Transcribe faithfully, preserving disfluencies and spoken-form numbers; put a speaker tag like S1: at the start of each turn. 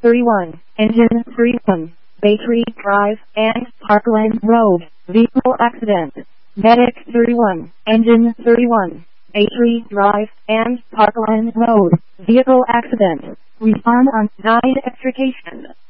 S1: thirty-one, Engine thirty-one, Battery Drive and Parkland Road, Vehicle Accident. Medic thirty-one, Engine thirty-one, Battery Drive and Parkland Road, Vehicle Accident. Respond on nine extrication.